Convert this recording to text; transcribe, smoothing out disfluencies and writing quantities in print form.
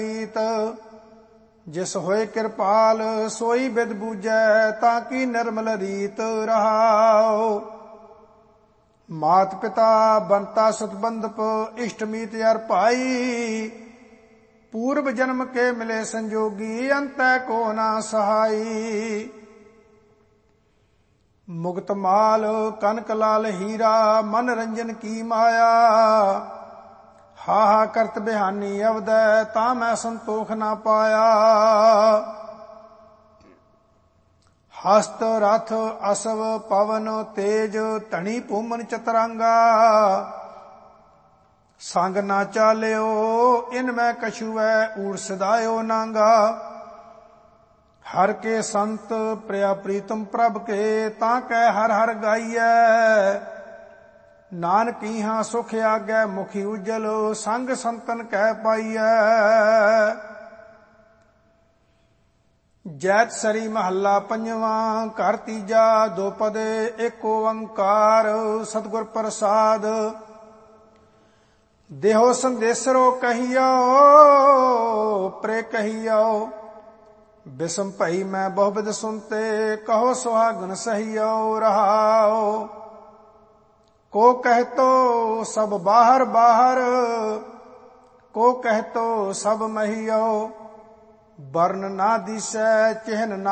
जिस होए कृपाल सोई बिद बूझै ताकि निर्मल रीत रहाओ। मात पिता बनता सतबंधप इष्ट मीत यार भाई। पूर्व जन्म के मिले संजोगी अंत को ना सहाई। मुक्त माल कनक लाल हीरा मन रंजन की माया। हा हा करत बिहानी अवदै ता मैं संतोख ना पाया। हस्त रथ असव पवन तेज धनी भूमन चतरंगा। संग ना चाल्यो इनमै कछु है ऊड़ सदायो नांगा। हर के संत प्रिया प्रीतम प्रभ के ताकै हर हर गाइयै। नानक इहां सुख आगै मुखी उज्जल संग संतन कह पाइयै। जैत सरी महला पंजवा घर तीजा दोपद एक ओंकार सतगुर प्रसाद। देहो संदेसरो कहियो प्रे कहियो। बिसम भई मैं बहुबिद सुनते कहो सुहागन सहियो रहाओ। को कहतो सब बाहर बाहर को कहतो सब महियो। वर्ण ना दिसै चिन्ह ना